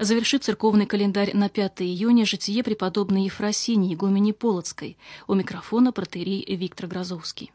Завершит церковный календарь на 5 июня житие преподобной Ефросинии, игумени Полоцкой. У микрофона протоиерей Виктор Грозовский.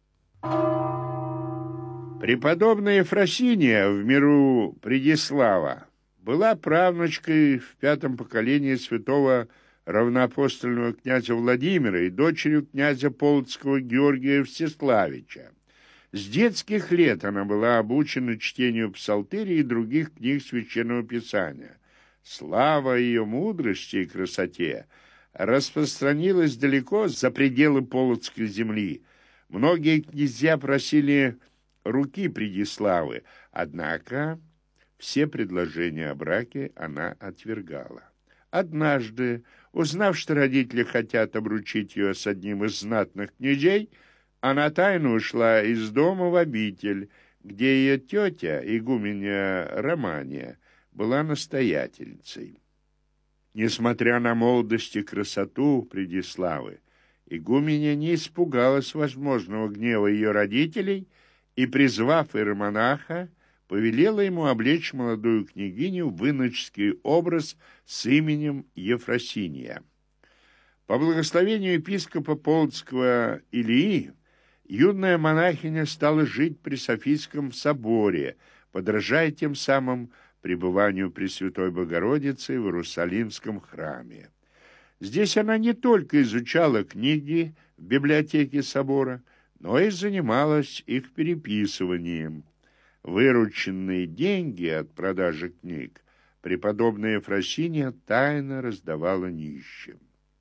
Преподобная Ефросиния, в миру Предислава, была правнучкой в 5-м поколении святого равноапостольного князя Владимира и дочерью князя Полоцкого Георгия Всеславича. С детских лет она была обучена чтению псалтыри и других книг Священного Писания. Слава ее мудрости и красоте распространилась далеко за пределы Полоцкой земли. Многие князья просили руки Предиславы, однако все предложения о браке она отвергала. Однажды, узнав, что родители хотят обручить ее с одним из знатных князей, она тайно ушла из дома в обитель, где ее тетя, игуменья Романия, была настоятельницей. Несмотря на молодость и красоту Предиславы, игуменья не испугалась возможного гнева ее родителей и, призвав иеромонаха, повелела ему облечь молодую княгиню в иноческий образ с именем Ефросиния. По благословению епископа Полоцкого Илии, юная монахиня стала жить при Софийском соборе, подражая тем самым пребыванию Пресвятой Богородицы в Иерусалимском храме. Здесь она не только изучала книги в библиотеке собора, но и занималась их переписыванием. Вырученные деньги от продажи книг преподобная Ефросиния тайно раздавала нищим.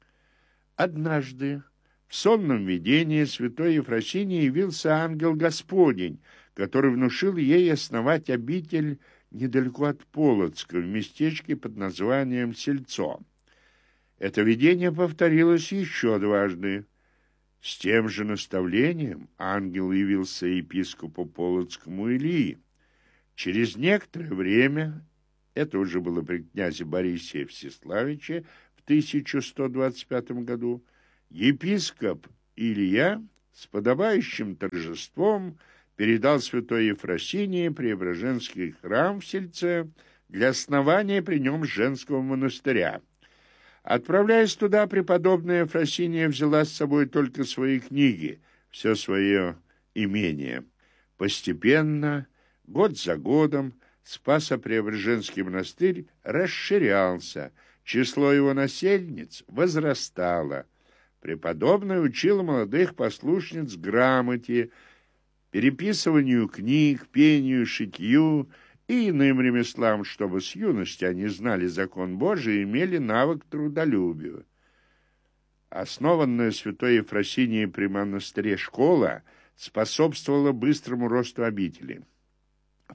Однажды в сонном видении святой Ефросинии явился ангел Господень, который внушил ей основать обитель недалеко от Полоцка, в местечке под названием Сельцо. Это видение повторилось еще дважды. С тем же наставлением ангел явился епископу Полоцкому Илии. Через некоторое время, это уже было при князе Борисе Всеславиче в 1125 году, епископ Илья с подобающим торжеством передал святой Ефросинии Преображенский храм в Сельце для основания при нем женского монастыря. Отправляясь туда, преподобная Ефросиния взяла с собой только свои книги, все свое имение. Постепенно, год за годом, Спасо-Преображенский монастырь расширялся, число его насельниц возрастало. Преподобная учила молодых послушниц грамоте, переписыванию книг, пению, шитью и иным ремеслам, чтобы с юности они знали закон Божий и имели навык трудолюбию. Основанная святой Ефросинией при монастыре школа способствовала быстрому росту обители. В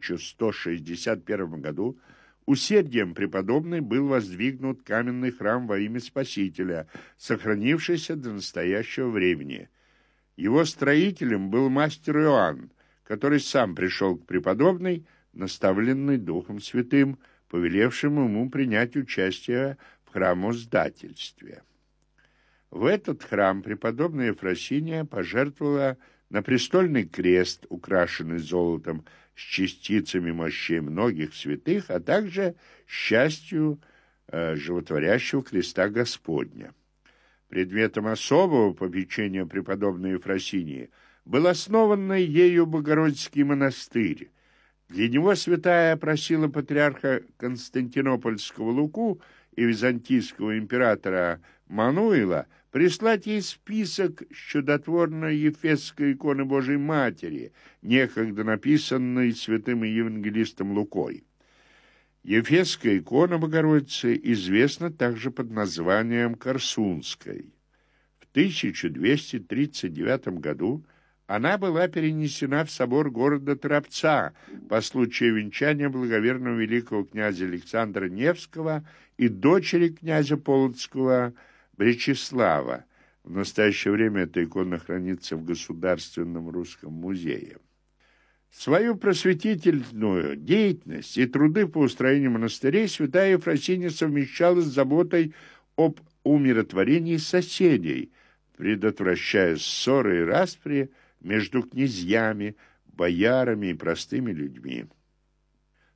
1161 году усердием преподобной был воздвигнут каменный храм во имя Спасителя, сохранившийся до настоящего времени. Его строителем был мастер Иоанн, который сам пришел к преподобной, наставленный Духом Святым, повелевшим ему принять участие в храмоздательстве. В этот храм преподобная Ефросиния пожертвовала на престольный крест, украшенный золотом, с частицами мощей многих святых, а также с частью животворящего креста Господня. Предметом особого попечения преподобной Ефросинии был основанный ею Богородицкий монастырь. Для него святая просила патриарха Константинопольского Луку и византийского императора Мануила прислать ей список с чудотворной ефесской иконы Божией Матери, некогда написанной святым евангелистом Лукой. Ефесская икона Богородицы известна также под названием Корсунской. В 1239 году она была перенесена в собор города Торопца по случаю венчания благоверного великого князя Александра Невского и дочери князя Полоцкого Бречеслава. В настоящее время эта икона хранится в Государственном русском музее. Свою просветительную деятельность и труды по устроению монастырей святая Ефросиния совмещала с заботой об умиротворении соседей, предотвращая ссоры и распри между князьями, боярами и простыми людьми.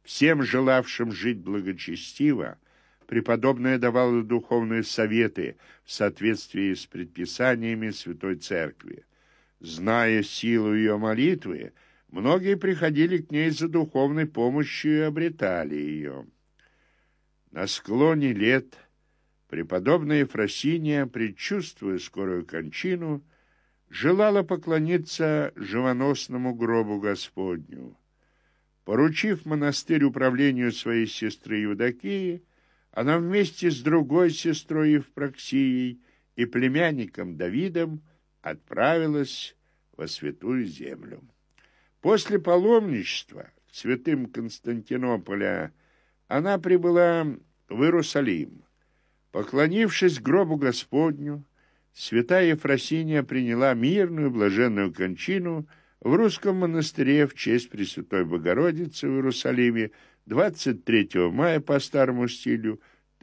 Всем желавшим жить благочестиво преподобная давала духовные советы в соответствии с предписаниями Святой Церкви. Зная силу ее молитвы, многие приходили к ней за духовной помощью и обретали ее. На склоне лет преподобная Ефросиния, предчувствуя скорую кончину, желала поклониться живоносному гробу Господню. Поручив монастырь управлению своей сестры Евдокии, она вместе с другой сестрой Евпроксией и племянником Давидом отправилась во Святую Землю. После паломничества к святым Константинополя она прибыла в Иерусалим. Поклонившись гробу Господню, святая Ефросиния приняла мирную блаженную кончину в русском монастыре в честь Пресвятой Богородицы в Иерусалиме 23 мая по старому стилю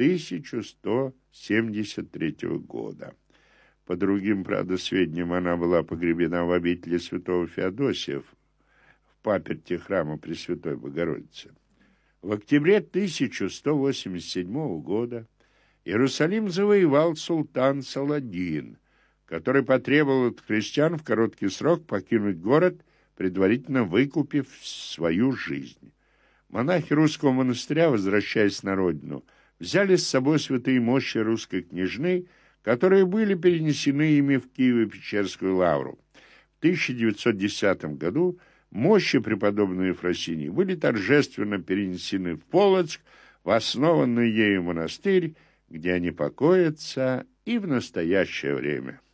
1173 года. По другим, правда, сведениям, она была погребена в обители святого Феодосия в паперти храма Пресвятой Богородицы. В октябре 1187 года Иерусалим завоевал султан Саладин, который потребовал от христиан в короткий срок покинуть город, предварительно выкупив свою жизнь. Монахи русского монастыря, возвращаясь на родину, взяли с собой святые мощи русской княжны, которые были перенесены ими в Киево-Печерскую лавру. В 1910 году мощи преподобной Ефросинии были торжественно перенесены в Полоцк, в основанный ею монастырь, где они покоятся и в настоящее время.